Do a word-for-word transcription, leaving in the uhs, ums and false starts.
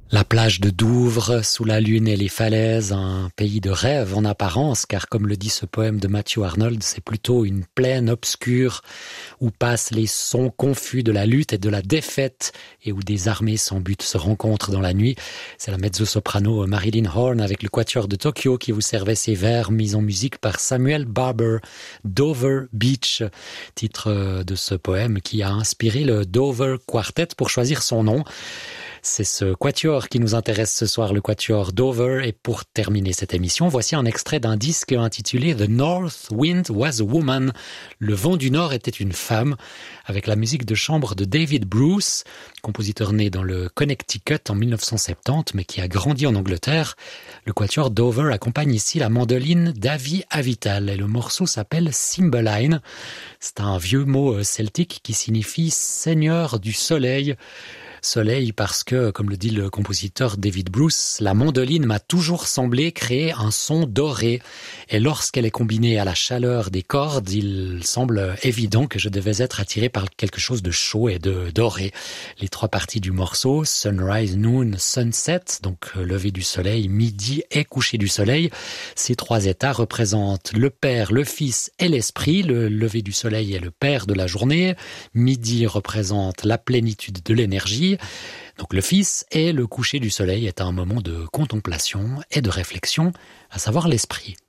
La plage de Douvres, sous la lune et les falaises, un pays de rêve en apparence, car comme le dit ce poème de Matthew Arnold, c'est plutôt une plaine obscure où passent les sons confus de la lutte et de la défaite et où des armées sans but se rencontrent dans la nuit. C'est la mezzo-soprano Marilyn Horne avec le Quatuor de Tokyo qui vous servait ces vers mis en musique par Samuel Barber, Dover Beach, titre de ce poème qui a inspiré le Dover Quartet pour choisir son nom. C'est ce quatuor qui nous intéresse ce soir, le quatuor Dover. Et pour terminer cette émission, voici un extrait d'un disque intitulé The North Wind Was a Woman. Le vent du Nord était une femme, avec la musique de chambre de David Bruce, compositeur né dans le Connecticut en dix-neuf cent soixante-dix, mais qui a grandi en Angleterre. Le quatuor Dover accompagne ici la mandoline d'Avi Avital et le morceau s'appelle Cymbeline. C'est un vieux mot celtique qui signifie Seigneur du Soleil. Soleil parce que, comme le dit le compositeur David Bruce, la mandoline m'a toujours semblé créer un son doré. Et lorsqu'elle est combinée à la chaleur des cordes, il semble évident que je devais être attiré par quelque chose de chaud et de doré. Les trois parties du morceau, Sunrise, Noon, Sunset, donc lever du soleil, midi et coucher du soleil, ces trois états représentent le Père, le Fils et l'Esprit. Le lever du soleil est le Père de la journée, midi représente la plénitude de l'énergie, donc le Fils, et le coucher du soleil est un moment de contemplation et de réflexion, à savoir l'esprit.